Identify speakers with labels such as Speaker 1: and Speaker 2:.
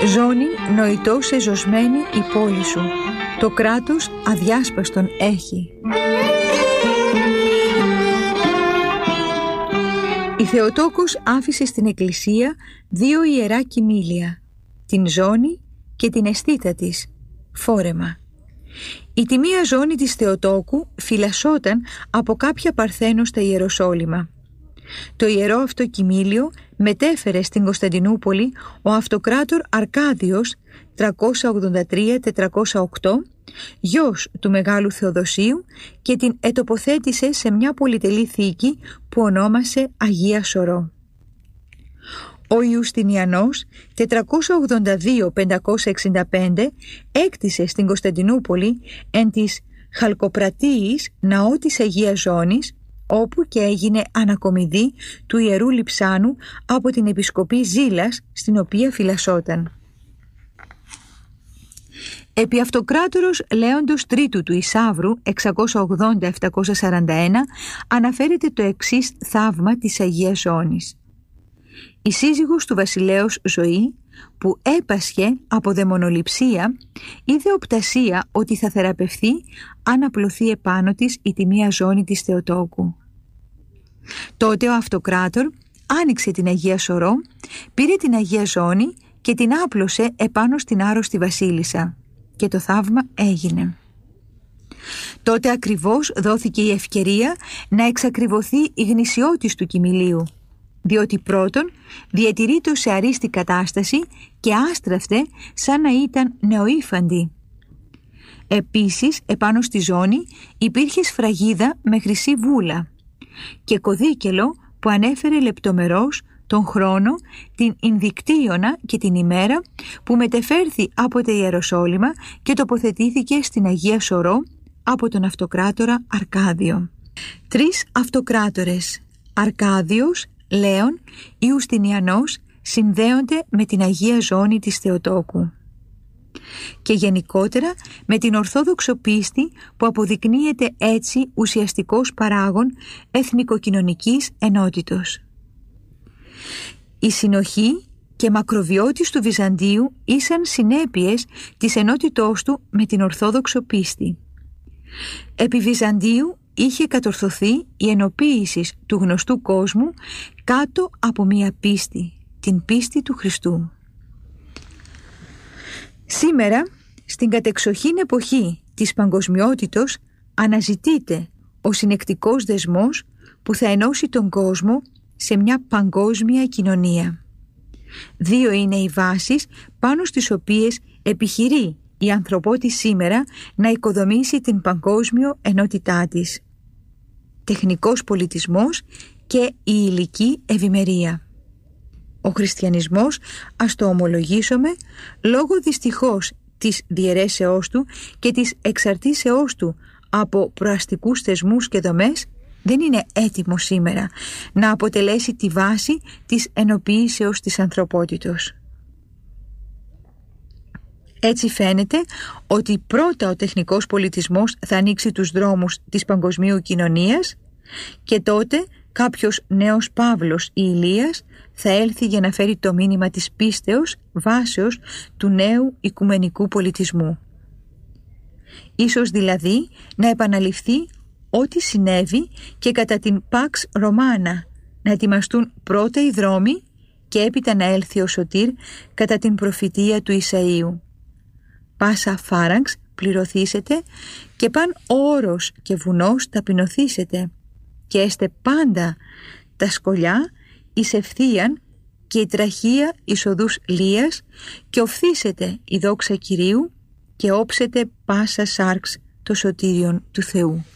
Speaker 1: Ζώνη νοητός εζωσμένη η πόλη σου, το κράτος αδιάσπαστον έχει. Η Θεοτόκος άφησε στην εκκλησία 2 ιερά κοιμήλια, την ζώνη και την αισθήτα της, φόρεμα. Η τη μία ζώνη της Θεοτόκου φυλασσόταν από κάποια παρθένο στα Ιεροσόλυμα. Το ιερό αυτό κοιμήλιο μετέφερε στην Κωνσταντινούπολη ο αυτοκράτορ Αρκάδιος 383-408, γιος του Μεγάλου Θεοδοσίου, και την ετοποθέτησε σε μια πολυτελή θήκη που ονόμασε Αγία Σωρό. Ο Ιουστινιανός 482-565 έκτισε στην Κωνσταντινούπολη εν της Χαλκοπρατίης ναό της Αγίας Ζώνης, όπου και έγινε ανακομιδή του Ιερού Λειψάνου από την Επισκοπή Ζήλας, στην οποία φυλασσόταν. Επί αυτοκράτορος Λέοντος Τρίτου του Ισαύρου 680-741 αναφέρεται το εξής θαύμα της Αγίας Ζώνης. Η σύζυγος του βασιλέως Ζωή, που έπασχε από δαιμονοληψία, είδε οπτασία ότι θα θεραπευθεί αν απλωθεί επάνω της η τη μία ζώνη της Θεοτόκου. Τότε ο αυτοκράτορ άνοιξε την Αγία Σωρό, πήρε την Αγία Ζώνη και την άπλωσε επάνω στην άρρωστη βασίλισσα, και το θαύμα έγινε. Τότε ακριβώς δόθηκε η ευκαιρία να εξακριβωθεί η γνησιότης του κοιμηλίου, διότι πρώτον διατηρείται σε αρίστη κατάσταση και άστραφτε σαν να ήταν νεοήφαντη. Επίσης επάνω στη ζώνη υπήρχε σφραγίδα με χρυσή βούλα και κωδίκελο που ανέφερε λεπτομερώς τον χρόνο, την Ινδικτίωνα και την ημέρα που μετεφέρθη από τα Ιεροσόλυμα και τοποθετήθηκε στην Αγία Σωρό από τον αυτοκράτορα Αρκάδιο. 3 αυτοκράτορες, Αρκάδιος, Λέων, Ιουστινιανός, συνδέονται με την Αγία Ζώνη της Θεοτόκου και γενικότερα με την ορθόδοξο πίστη που αποδεικνύεται έτσι ουσιαστικός παράγων εθνικοκοινωνικής ενότητος. Η συνοχή και μακροβιώτης του Βυζαντίου ήσαν συνέπειες της ενότητός του με την ορθόδοξο πίστη. Επί Βυζαντίου είχε κατορθωθεί η ενοποίηση του γνωστού κόσμου κάτω από μία πίστη, την πίστη του Χριστού. Σήμερα, στην κατεξοχήν εποχή της παγκοσμιότητος, αναζητείται ο συνεκτικός δεσμός που θα ενώσει τον κόσμο σε μια παγκόσμια κοινωνία. 2 είναι οι βάσεις πάνω στις οποίες επιχειρεί η ανθρωπότη σήμερα να οικοδομήσει την παγκόσμιο ενότητά της: τεχνικός πολιτισμός και η υλική ευημερία. Ο χριστιανισμός, ας το ομολογήσουμε, λόγω δυστυχώς της διαιρέσεώς του και της εξαρτήσεώς του από προαστικούς θεσμούς και δομές, δεν είναι έτοιμο σήμερα να αποτελέσει τη βάση της ενοποιήσεως της ανθρωπότητος. Έτσι φαίνεται ότι πρώτα ο τεχνικός πολιτισμός θα ανοίξει τους δρόμους της παγκοσμίου κοινωνίας και τότε κάποιος νέος Παύλος ή Ηλίας θα έλθει για να φέρει το μήνυμα της πίστεως βάσεως του νέου οικουμενικού πολιτισμού. Ίσως δηλαδή να επαναληφθεί ό,τι συνέβη και κατά την Pax Romana, να ετοιμαστούν πρώτα οι δρόμοι και έπειτα να έλθει ο Σωτήρ κατά την προφητεία του Ισαΐου. Πάσα φάραγγς πληρωθήσετε και παν όρος και βουνός ταπεινωθήσετε και έστε πάντα τα σκολιά εις ευθείαν και η τραχεία εις οδούς λίας και οφθήσετε η δόξα Κυρίου και όψετε πάσα σάρξ το σωτήριον του Θεού.